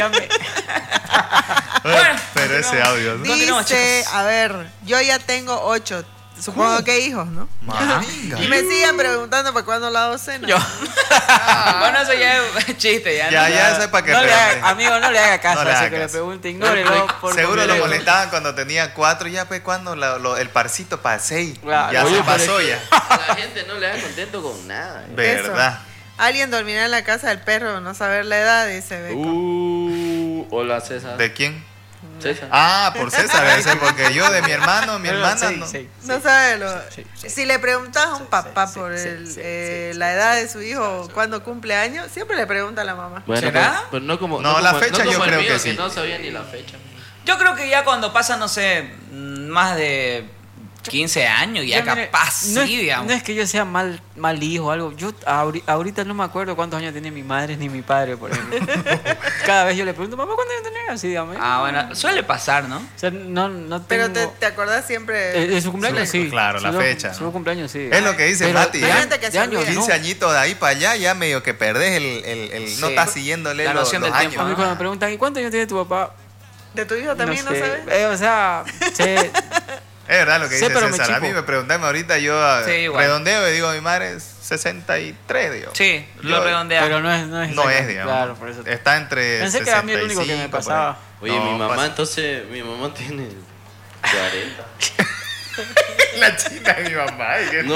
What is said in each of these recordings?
Bueno, pero ese audio, ¿no? Dice, a ver, yo ya tengo 8. Supongo que hijos, ¿no? Y me siguen preguntando para cuándo la docena. Bueno, eso ya es chiste. Ya eso es para que amigo, no le haga caso No le a haga ese que le caso. pregunte, ignórelo. Seguro lo molestaban cuando tenía 4, ya pues cuando el parcito para 6. Claro. Ya Oye, se pasó ya. A la gente no le da contento con nada. Verdad. Alguien dormirá en la casa del perro, no saber la edad, dice Beco. Hola César. ¿De quién? César. Ah, por César, ese, porque yo de mi hermano, mi hermana no. No sabe Sí. Si le preguntas a un papá por la edad de su hijo, cuándo cumple años, siempre le pregunta a la mamá. Bueno, ¿será? pero no como. No, la fecha como yo el creo mío, que sí. No sabía ni la fecha. Yo creo que ya cuando pasa, no sé, más de 15 años, ya Yo, mire, capaz, sí, digamos. No es que yo sea mal hijo o algo. Yo ahorita no me acuerdo cuántos años tiene mi madre ni mi padre, por ejemplo. Cada vez yo le pregunto, papá, ¿cuántos años tenés? Así, digamos. Bueno, suele pasar, ¿no? O sea, no Pero tengo... te acordás siempre. De su cumpleaños, sí. Claro, la fecha. Su cumpleaños, sí. Es lo que dice Pero Mati. hay gente que se olvida. 15 añitos de ahí para allá, ya medio que perdés no Sí. estás siguiéndole La los noción del años. tiempo, A mí cuando me preguntan, ¿y cuántos años tiene tu papá? ¿De tu hijo también no sé. sabes? O sea, sé, Es verdad lo que Sí, dice pero me César. A chipo. mí me preguntan ahorita, yo Sí, igual. redondeo y digo, mi madre es 63, digo. Sí, lo Yo- redondea. pero no es No es, exacto. digamos. Claro, por eso. Está entre Pensé que era a mí el único que me 65 por pasaba. Oye, No, mi mamá pasa. entonces, mi mamá tiene 40. ahí. La china de mi mamá. No.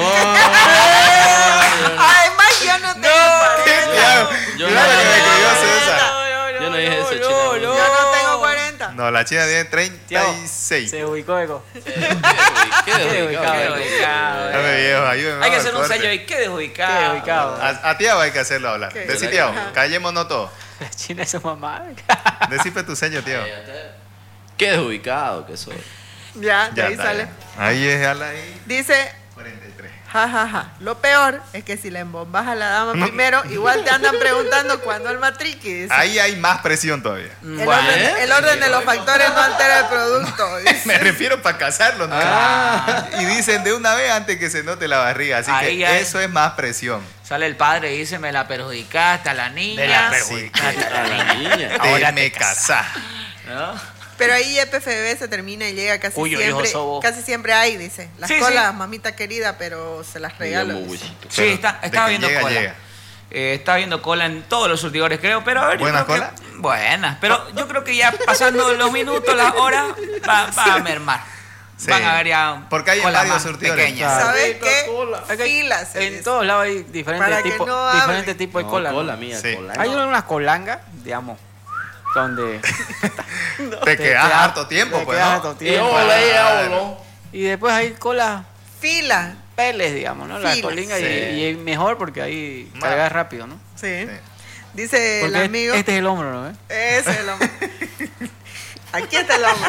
Además, yo no tengo Claro, Yo claro no- que me escribió César. Yo no dije eso, chino. Yo no tengo 40. No, la china tiene 36. Se ubicó, Eco. Qué Qué desubicado. desubicado. Dame viejo, ayúdame. Hay que vamos, hacer un corte. sello ahí. Qué Qué desubicado. desubicado. A Tiago hay que hacerlo hablar. ¿Qué? Decí, Tiago, callémonos todos. La China es su mamá. Decime tu sello, Tiago. Qué desubicado que soy. Ya, de Ya ahí está, sale. ya. Ahí es ala ahí. Dice, 43. jajaja. Lo peor es que si la embombas a la dama primero, igual te andan preguntando cuándo el matriqui. Dice. Ahí hay más presión todavía. El orden de los factores no altera el producto. Dice. Me refiero para casarlo, ¿no? Y dicen de una vez antes que se note la barriga. Así Ahí que ya eso es más presión. Sale el padre y dice, me la perjudicaste a la niña. Me la perjudicaste A la niña. Ahora me casás. ¿No? Pero ahí EPFB se termina y llega casi Uy, siempre. hijo, sobo. Casi siempre hay, dice. Las Sí, colas, sí. mamita querida, pero se las regalo. Digamos, dice. huesito. Sí, Pero estaba de que viendo llega, cola. llega. Está viendo cola en todos los surtidores, creo, pero a ver. yo ¿Buena creo cola? que- buenas, pero yo creo que ya pasando los minutos, las horas, va a mermar. Sí. Van a haber ya. Porque hay en colas varios más surtidores. pequeñas. Claro. ¿Sabes qué? Es que Filas. se En dice. todos lados hay Para diferentes que tipos no hable. diferentes tipos de cola. ¿no? Cola mía, Sí. cola. Hay unas colangas, digamos, donde Te quedas harto tiempo, te pues, quedas ¿no? harto tiempo. Claro. Y después hay colas Fila. peles, digamos, ¿no? La Filas. colinga Sí. y es mejor porque ahí Más. cargas rápido, ¿no? Sí. Sí. Dice el Porque amigo. este es el hombro, ¿no? Ese es el hombre. Aquí está el hombre.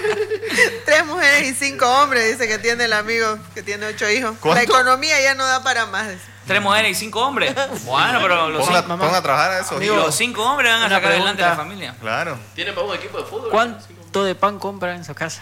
3 mujeres y 5 hombres, dice que tiene el amigo, que tiene 8 hijos. ¿Cuánto? La economía ya no da para más. Dice. 3 mujeres y 5 hombres. Bueno, pero los Ponga, 5 ponga a trabajar a esos hijos. hombres van a Una sacar adelante pregunta. a la familia. Claro. ¿Tiene para un equipo de fútbol? ¿Cuánto de pan compra en su casa?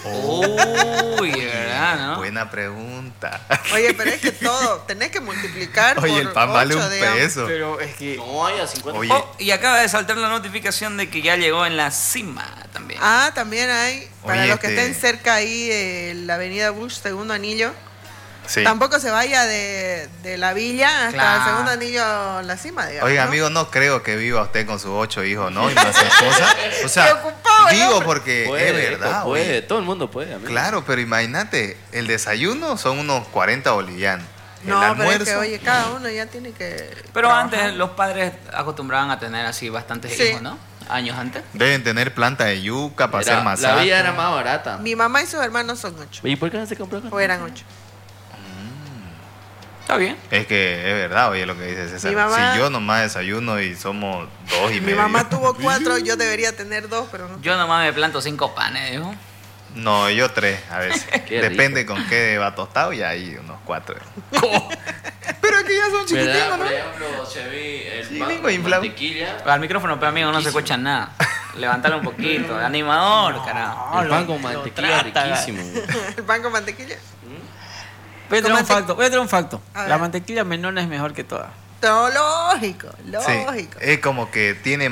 Uy, de verdad, ¿no? Buena pregunta. Oye, pero es que todo, tenés que multiplicar. Oye, por el pan vale 8, un digamos. peso. Pero es que No hay a 50. Oye. Oh, y acaba de saltar la notificación de que ya llegó en la cima también. Ah, también hay, para Oye, los que estén cerca ahí de la avenida Bush, segundo anillo. Sí. Tampoco se vaya de la villa hasta Claro. el segundo anillo, la cima, digamos. Oiga, ¿no? amigo, no creo que viva usted con sus 8 hijos, ¿no? Y más esposa. O sea, Preocupado el digo hombre. porque Puede, es verdad, puede, oye. todo el mundo puede, amigo. Claro, pero imagínate, el desayuno son unos 40 bolivianos. El No, pero almuerzo, es que, oye, cada uno ya tiene que. Pero trabajar. antes los padres acostumbraban a tener así bastantes Sí. hijos, ¿no? Años antes. deben tener planta de yuca para hacer La masaje. vida era más barata. Mi mamá y sus hermanos son 8. ¿Y por qué no se compró? O eran 8. Está bien. Es que es verdad, oye, lo que dice César. Mi mamá- Si yo nomás desayuno y somos 2 y Mi medio. mamá tuvo 4, yo debería tener 2, pero no. Yo nomás me planto 5 panes, dijo. No, yo 3 a veces. Qué Depende con qué va tostado y ahí unos 4. Pero es que ya son chiquiticos, ¿Verdad? ¿no? Por ejemplo, se ve el Sí, pan vengo con inflado. mantequilla. Al micrófono, pero amigo, no se escucha nada. Levántalo un poquito. Animador, carajo. El pan con mantequilla trata. riquísimo. El pan con mantequilla. voy a traer Con un facto. A ver. La mantequilla menor es mejor que toda. No, lógico, Sí, lógico. es como que tiene